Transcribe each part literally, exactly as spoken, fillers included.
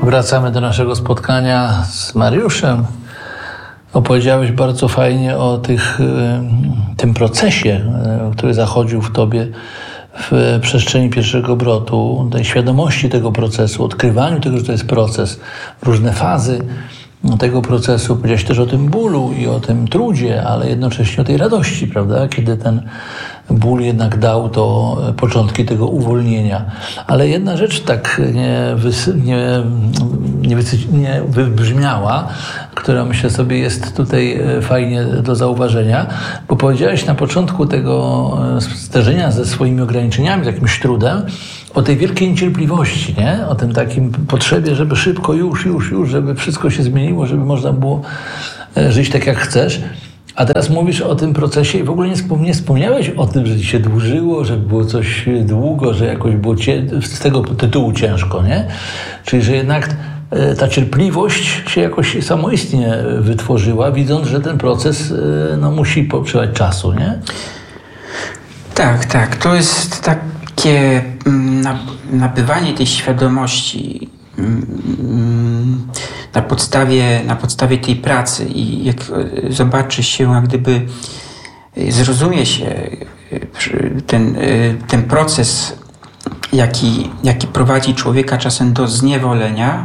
Wracamy do naszego spotkania z Mariuszem. Opowiedziałeś bardzo fajnie o tych, tym procesie, który zachodził w tobie w przestrzeni pierwszego obrotu, tej świadomości tego procesu, odkrywaniu tego, że to jest proces, różne fazy tego procesu. Powiedziałeś też o tym bólu i o tym trudzie, ale jednocześnie o tej radości, prawda? Kiedy ten ból jednak dał to początki tego uwolnienia. Ale jedna rzecz tak nie, wysy, nie, nie, wysy, nie wybrzmiała, która myślę sobie jest tutaj fajnie do zauważenia, bo powiedziałeś na początku tego zderzenia ze swoimi ograniczeniami, z jakimś trudem, o tej wielkiej niecierpliwości, nie? O tym takim potrzebie, żeby szybko, już, już, już, żeby wszystko się zmieniło, żeby można było żyć tak, jak chcesz. A teraz mówisz o tym procesie i w ogóle nie, wspom- nie wspomniałeś o tym, że ci się dłużyło, że było coś długo, że jakoś było cie- z tego tytułu ciężko, nie? Czyli, że jednak e, ta cierpliwość się jakoś samoistnie wytworzyła, widząc, że ten proces e, no, musi potrzebować czasu, nie? Tak, tak. To jest takie mm, nabywanie tej świadomości mm, na podstawie, na podstawie tej pracy i jak zobaczy się, jak gdyby zrozumie się ten, ten proces, jaki, jaki prowadzi człowieka czasem do zniewolenia,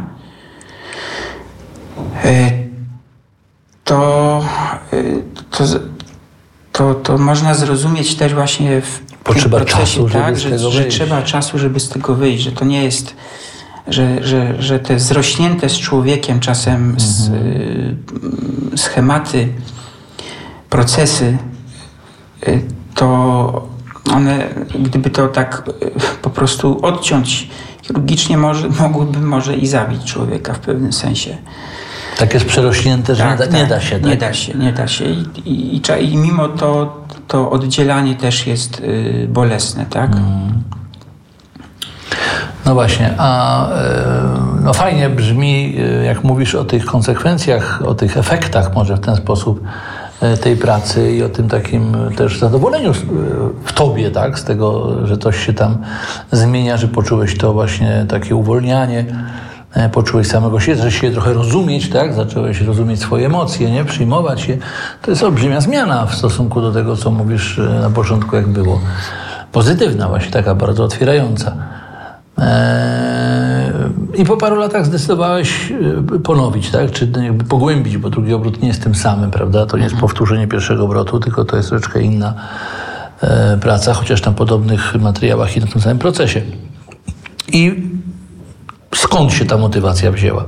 to, to, to, to można zrozumieć też właśnie w Potrzeba tym procesie, czasu, tak, żeby z tego że, że wyjść. trzeba czasu, żeby z tego wyjść, że to nie jest Że, że, że te zrośnięte z człowiekiem czasem mhm. z, y, schematy, procesy, y, to one, gdyby to tak y, po prostu odciąć chirurgicznie, może, mogłyby może i zabić człowieka w pewnym sensie. Tak jest przerośnięte, że tak, nie, da, tak, nie da się. Tak? Nie da się, nie da się. I, i, i, i mimo to to oddzielanie też jest y, bolesne, tak? Mhm. No właśnie, a no fajnie brzmi, jak mówisz o tych konsekwencjach, o tych efektach może w ten sposób tej pracy i o tym takim też zadowoleniu w tobie, tak, z tego, że coś się tam zmienia, że poczułeś to właśnie takie uwolnianie, poczułeś samego siebie, że się trochę rozumieć, tak, zacząłeś rozumieć swoje emocje, nie, przyjmować je. To jest olbrzymia zmiana w stosunku do tego, co mówisz na początku, jak było. Pozytywna właśnie, taka bardzo otwierająca. I po paru latach zdecydowałeś ponowić, tak? Czy jakby pogłębić, bo drugi obrót nie jest tym samym, prawda? To nie jest powtórzenie pierwszego obrotu, tylko to jest troszeczkę inna e, praca, chociaż na podobnych materiałach i na tym samym procesie. I skąd się ta motywacja wzięła?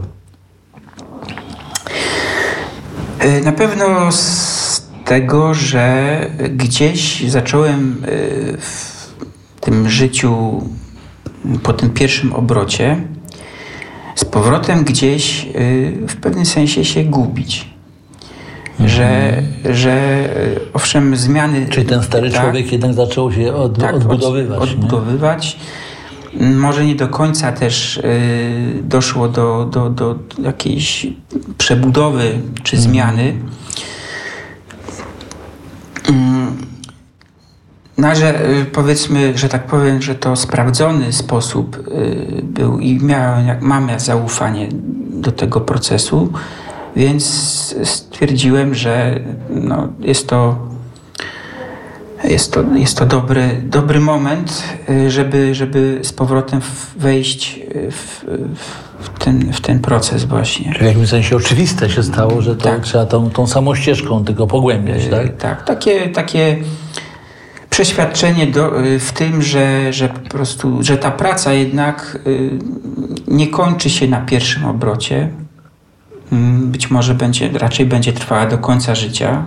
Na pewno z tego, że gdzieś zacząłem w tym życiu po tym pierwszym obrocie z powrotem gdzieś w pewnym sensie się gubić. Mhm. Że, że owszem zmiany... Czyli ten stary tak, człowiek jednak zaczął się od, tak, odbudowywać. Od, odbudowywać. Może nie do końca też y, doszło do, do, do jakiejś przebudowy czy mhm. zmiany. Y, No, że powiedzmy, że tak powiem, że to sprawdzony sposób y, był i miałem, jak mam ja zaufanie do tego procesu, więc stwierdziłem, że no, jest to jest to, jest to dobry, dobry moment, y, żeby, żeby z powrotem wejść w, w, ten, w ten proces właśnie. Czyli w jakimś sensie oczywiste się stało, że to tak. trzeba tą, tą samą ścieżką tylko pogłębiać, y, tak? Tak, takie, takie przeświadczenie do, w tym, że, że po prostu, że ta praca jednak y, nie kończy się na pierwszym obrocie. Y, być może będzie, raczej będzie trwała do końca życia.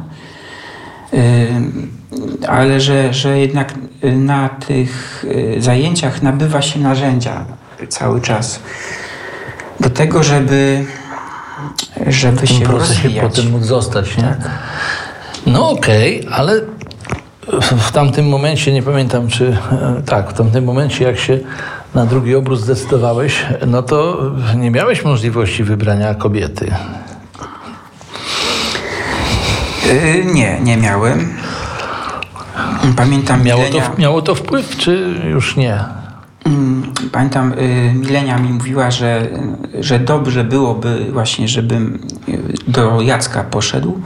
Y, ale że, że jednak na tych y, zajęciach nabywa się narzędzia cały czas do tego, żeby, żeby się rozwijać. Potem mógł zostać, nie? Tak. No okej, okay, ale w tamtym momencie, nie pamiętam czy, tak, w tamtym momencie jak się na drugi obrót zdecydowałeś, no to nie miałeś możliwości wybrania kobiety. Yy, nie, nie miałem. Pamiętam miało milenia... to, miało to wpływ, czy już nie? Pamiętam, Milenia mi mówiła, że, że dobrze byłoby właśnie, żebym do Jacka poszedł,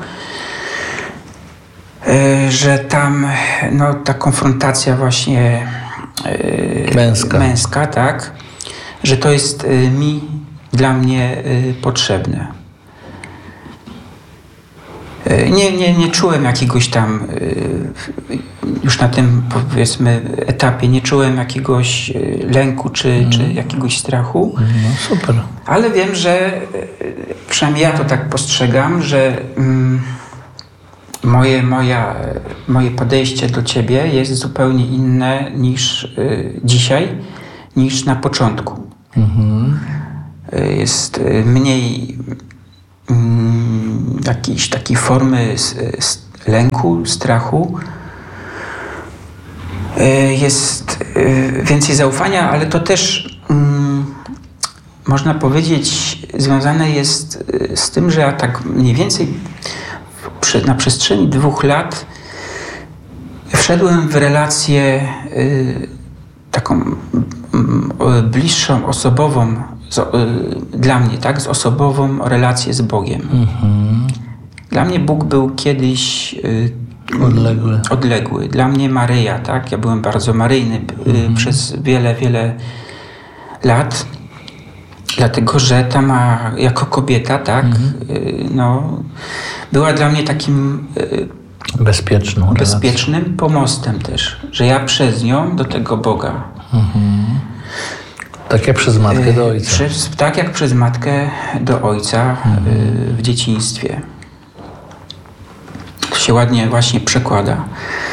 że tam no, ta konfrontacja właśnie męska, męska tak, że to jest mi, dla mnie potrzebne. Nie, nie, nie czułem jakiegoś tam, już na tym powiedzmy etapie, nie czułem jakiegoś lęku czy, mm. czy jakiegoś strachu. No super. Ale wiem, że przynajmniej ja to tak postrzegam, że mm, moje, moja, moje podejście do ciebie jest zupełnie inne niż y, dzisiaj, niż na początku. Mm-hmm. Jest mniej jakiejś takiej formy lęku, strachu. Jest więcej zaufania, ale to też można powiedzieć związane jest z tym, że ja tak mniej więcej na przestrzeni dwóch lat wszedłem w relację taką bliższą, osobową Z, y, dla mnie, tak, z osobową relację z Bogiem. Mm-hmm. Dla mnie Bóg był kiedyś y, odległy. odległy. Dla mnie Maryja, tak, ja byłem bardzo maryjny y, mm-hmm. przez wiele, wiele lat, dlatego, że ta ma, jako kobieta, tak, mm-hmm. y, no, była dla mnie takim y, bezpieczną bezpiecznym relacją. Pomostem też, że ja przez nią do tego Boga. Mm-hmm. Tak jak przez matkę do ojca. Przez, tak jak przez matkę do ojca mhm. w dzieciństwie. To się ładnie właśnie przekłada.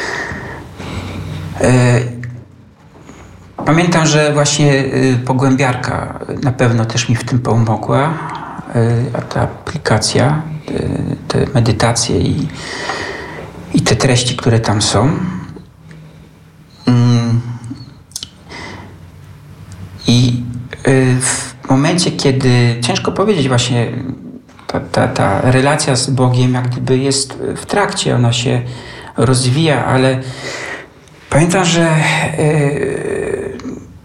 Pamiętam, że właśnie pogłębiarka na pewno też mi w tym pomogła. A ta aplikacja, te medytacje i, i te treści, które tam są. I w momencie, kiedy ciężko powiedzieć właśnie, ta, ta, ta relacja z Bogiem jak gdyby jest w trakcie, ona się rozwija, ale pamiętam, że yy,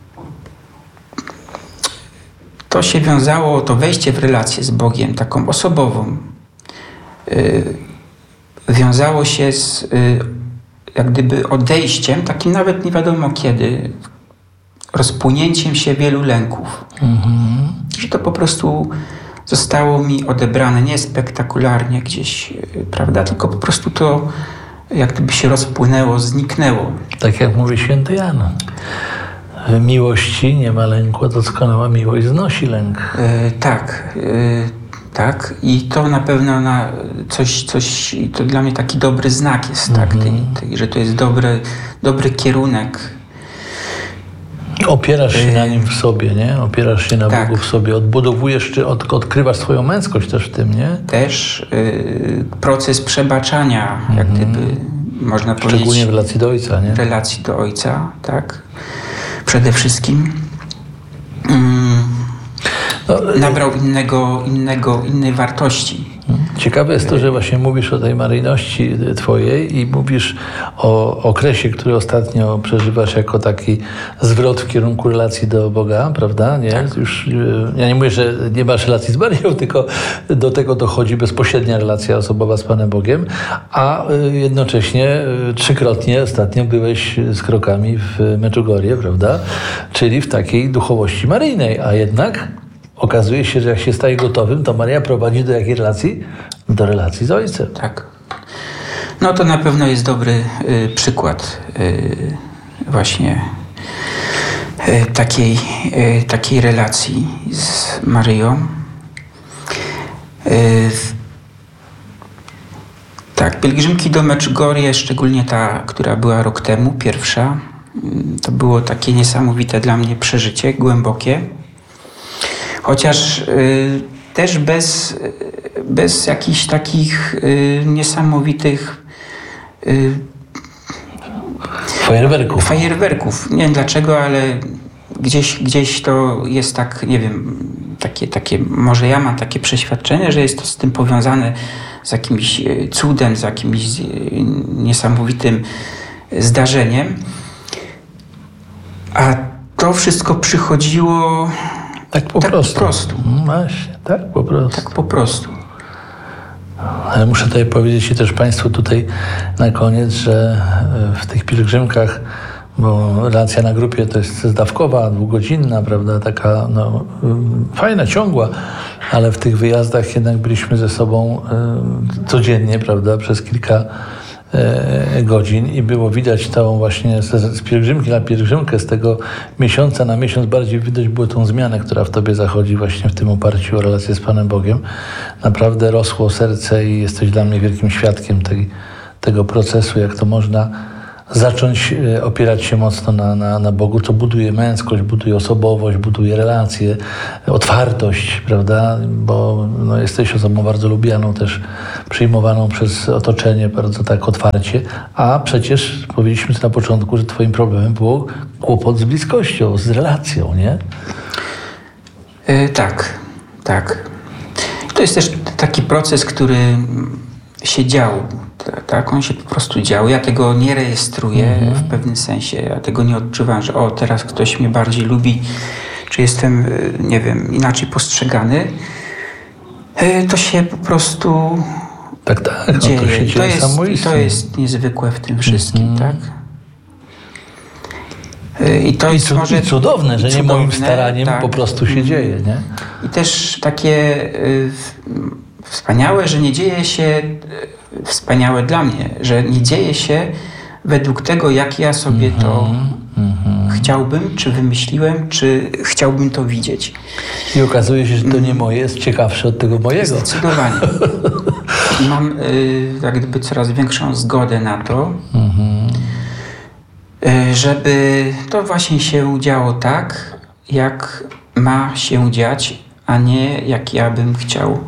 to się wiązało, to wejście w relację z Bogiem, taką osobową, yy, wiązało się z yy, jak gdyby odejściem, takim nawet nie wiadomo kiedy, rozpłynięciem się wielu lęków. Mm-hmm. Że to po prostu zostało mi odebrane nie spektakularnie gdzieś, prawda, tylko po prostu to jak gdyby się rozpłynęło, zniknęło. Tak jak mówi święty Jan. W miłości nie ma lęku, a doskonała miłość znosi lęk. E, tak, e, tak. I to na pewno na coś, coś to dla mnie taki dobry znak jest, mm-hmm. tak, tej, tej, że to jest dobry, dobry kierunek. Opierasz się na nim w sobie, nie? Opierasz się na tak. Bogu w sobie, odbudowujesz, czy od, odkrywasz swoją męskość też w tym, nie? Też y, proces przebaczania, mm-hmm. jak gdyby można Szczególnie powiedzieć. Szczególnie w relacji do ojca, nie? W relacji do ojca, tak. Przede wszystkim. Mm, no, nabrał innego, innego, innej wartości. Ciekawe jest to, że właśnie mówisz o tej maryjności twojej i mówisz o okresie, który ostatnio przeżywasz jako taki zwrot w kierunku relacji do Boga, prawda? Nie? Tak. Już, ja nie mówię, że nie masz relacji z Maryją, tylko do tego dochodzi bezpośrednia relacja osobowa z Panem Bogiem, a jednocześnie trzykrotnie ostatnio byłeś z krokami w Medjugorje, prawda? Czyli w takiej duchowości maryjnej, a jednak okazuje się, że jak się staje gotowym, to Maryja prowadzi do jakiej relacji? Do relacji z Ojcem. Tak. No to na pewno jest dobry y, przykład y, właśnie y, takiej, y, takiej relacji z Maryją. Y, tak, pielgrzymki do Medjugorje, szczególnie ta, która była rok temu, pierwsza, y, to było takie niesamowite dla mnie przeżycie, głębokie. Chociaż y, też bez, bez jakichś takich y, niesamowitych y, fajerwerków. fajerwerków. Nie wiem dlaczego, ale gdzieś, gdzieś to jest tak, nie wiem, takie, takie, może ja mam takie przeświadczenie, że jest to z tym powiązane z jakimś cudem, z jakimś niesamowitym zdarzeniem. A to wszystko przychodziło Tak po tak prostu. po prostu. No właśnie, tak po prostu. Tak po prostu. Ale muszę tutaj powiedzieć i też Państwu tutaj na koniec, że w tych pielgrzymkach, bo relacja na grupie to jest zdawkowa, dwugodzinna, prawda, taka no, fajna, ciągła, ale w tych wyjazdach jednak byliśmy ze sobą y, codziennie, prawda, przez kilka y, godzin i było widać tą właśnie z, z pielgrzymki na pielgrzymkę, z tego miesiąca na miesiąc bardziej widać było tą zmianę, która w tobie zachodzi właśnie w tym oparciu o relację z Panem Bogiem. Naprawdę rosło serce i jesteś dla mnie wielkim świadkiem tej, tego procesu, jak to można zacząć opierać się mocno na, na, na Bogu, co buduje męskość, buduje osobowość, buduje relacje, otwartość, prawda? Bo no, jesteś osobą bardzo lubianą, też przyjmowaną przez otoczenie bardzo tak otwarcie, a przecież powiedzieliśmy na początku, że twoim problemem było kłopot z bliskością, z relacją, nie? Yy, tak, tak. To jest też taki proces, który się dział, tak? On się po prostu dział. Ja tego nie rejestruję mhm. w pewnym sensie. Ja tego nie odczuwam, że o, teraz ktoś mnie bardziej lubi, czy jestem, nie wiem, inaczej postrzegany. To się po prostu tak, tak, dzieje. No to się I, to dzieje jest, I to jest niezwykłe w tym wszystkim, mhm. tak? I to jest I może cudowne, że cudowne, nie moim staraniem tak. po prostu się dzieje, nie? I też takie y, wspaniałe, że nie dzieje się, y, wspaniałe dla mnie, że nie dzieje się według tego, jak ja sobie mm-hmm, to mm-hmm. chciałbym, czy wymyśliłem, czy chciałbym to widzieć. I okazuje się, że to nie moje jest ciekawsze od tego mojego. Zdecydowanie. I mam y, jak gdyby coraz większą zgodę na to, mm-hmm. y, żeby to właśnie się działo tak, jak ma się dziać, a nie jak ja bym chciał.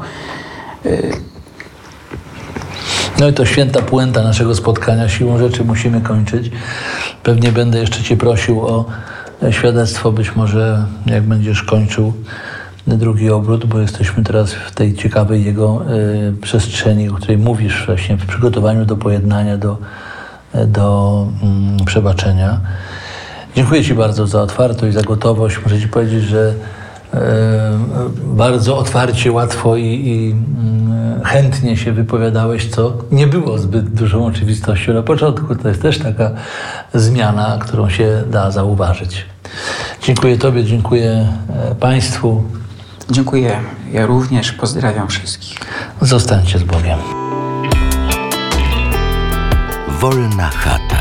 No i to święta puenta naszego spotkania. Siłą rzeczy musimy kończyć. Pewnie będę jeszcze cię prosił o świadectwo, być może jak będziesz kończył drugi obrót, bo jesteśmy teraz w tej ciekawej jego y, przestrzeni, o której mówisz właśnie w przygotowaniu do pojednania, do, do y, przebaczenia. Dziękuję ci bardzo za otwartość, za gotowość. Muszę ci powiedzieć, że bardzo otwarcie, łatwo i, i chętnie się wypowiadałeś, co nie było zbyt dużą oczywistością na początku. To jest też taka zmiana, którą się da zauważyć. Dziękuję tobie, dziękuję państwu. Dziękuję. Ja również pozdrawiam wszystkich. Zostańcie z Bogiem. Wolna chata.